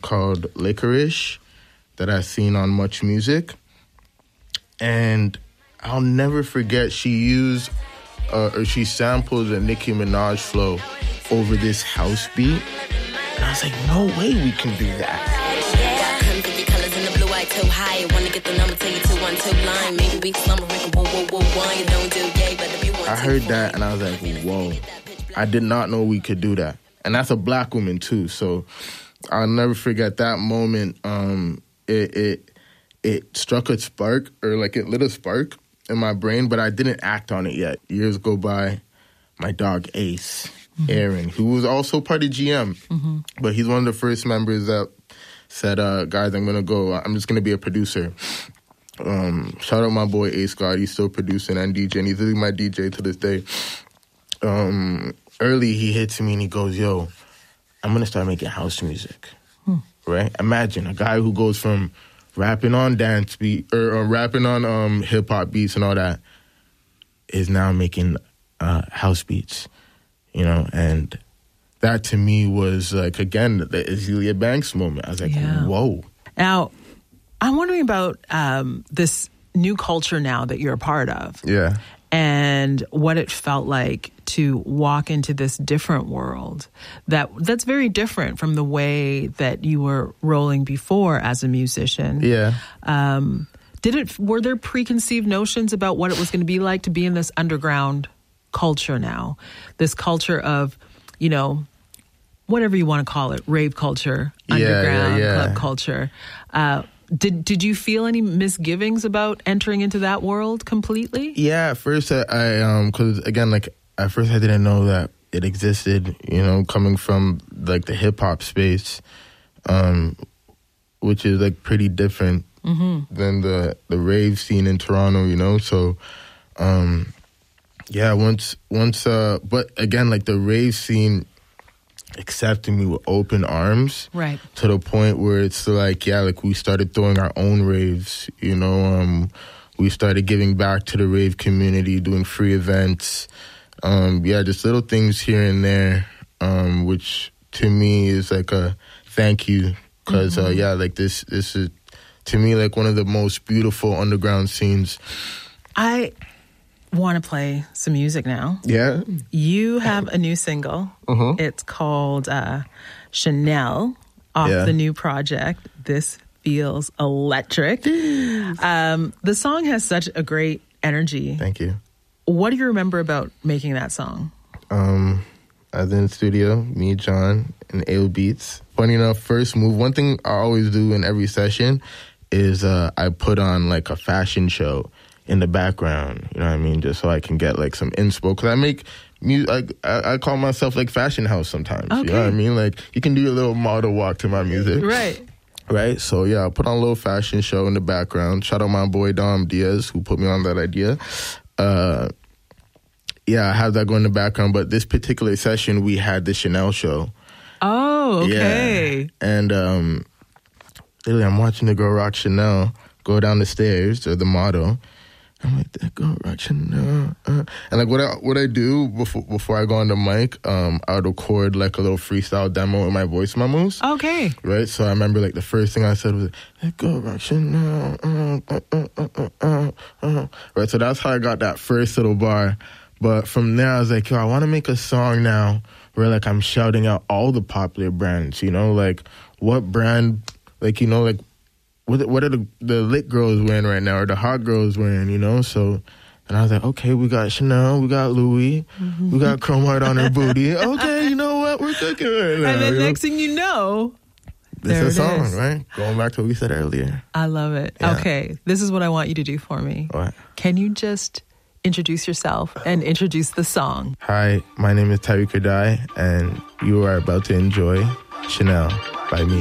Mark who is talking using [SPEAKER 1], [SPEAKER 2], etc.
[SPEAKER 1] called Licorice that I've seen on Much Music. And I'll never forget she used or she sampled a Nicki Minaj flow over this house beat. And I was like, no way we can do that. I heard that and I was like, whoa. I did not know we could do that. And that's a black woman too. So I'll never forget that moment. It struck a spark, or like it lit a spark in my brain, but I didn't act on it yet. Years go by, my dog Ace, Aaron, who was also part of GM, but he's one of the first members that said, guys, I'm just going to be a producer. Shout out my boy Ace God, he's still producing and DJing. He's really my DJ to this day. Early, he hits me and he goes, yo, I'm going to start making house music, right? Imagine a guy who goes from rapping on dance beat or rapping on hip-hop beats and all that is now making house beats, you know? And that to me was like, again, the Azealia Banks moment. I was like, whoa.
[SPEAKER 2] Now, I'm wondering about this new culture now that you're a part of.
[SPEAKER 1] Yeah.
[SPEAKER 2] And what it felt like to walk into this different world that's very different from the way that you were rolling before as a musician.
[SPEAKER 1] Yeah.
[SPEAKER 2] Were there preconceived notions about what it was going to be like to be in this underground culture now? This culture of, you know, whatever you want to call it, rave culture, underground club culture. Did you feel any misgivings about entering into that world completely?
[SPEAKER 1] Yeah, at first because again, like at first I didn't know that it existed, you know, coming from like the hip hop space, which is like pretty different than the rave scene in Toronto, you know. So, once, but again, like the rave scene accepting me with open arms,
[SPEAKER 2] right, to
[SPEAKER 1] the point where it's like, like we started throwing our own raves, you know. We started giving back to the rave community, doing free events, just little things here and there, which to me is like a thank you, because like this is to me like one of the most beautiful underground scenes.
[SPEAKER 2] I want to play some music now.
[SPEAKER 1] Yeah.
[SPEAKER 2] You have a new single. It's called Chanel, off the new project, This Feels Electric. The song has such a great energy.
[SPEAKER 1] Thank you.
[SPEAKER 2] What do you remember about making that song?
[SPEAKER 1] I was in the studio, me, John, and Ale Beats. Funny enough, first move, one thing I always do in every session is I put on like a fashion show in the background, you know what I mean? Just so I can get like some inspo. Because I make music, I call myself like fashion house sometimes. Okay. You know what I mean? Like you can do a little model walk to my music. Right? So I put on a little fashion show in the background. Shout out my boy Dom Diaz, who put me on that idea. I have that going in the background. But this particular session, we had the Chanel show.
[SPEAKER 2] Oh, okay.
[SPEAKER 1] Yeah. And literally, I'm watching the girl rock Chanel go down the stairs, or the model. I'm like, that girl rock Chanel. And like what I do before I go on the mic, I would record like a little freestyle demo with my voice memos.
[SPEAKER 2] Okay.
[SPEAKER 1] Right? So I remember like the first thing I said was, that girl rock Chanel. Right? So that's how I got that first little bar. But from there, I was like, I want to make a song now where like I'm shouting out all the popular brands, you know, like what brand, like, you know, like what are the lit girls wearing right now, or the hot girls wearing, you know? So, and I was like, okay, we got Chanel, we got Louis, we got Chrome Heart on her booty. Okay, you know what? We're cooking right now.
[SPEAKER 2] And then next thing you know,
[SPEAKER 1] this is a song, right? Going back to what we said earlier.
[SPEAKER 2] I love it. Yeah. Okay, this is what I want you to do for me.
[SPEAKER 1] What?
[SPEAKER 2] Can you just introduce yourself and introduce the song?
[SPEAKER 1] Hi, my name is Tariq Kadai, and you are about to enjoy Chanel by me.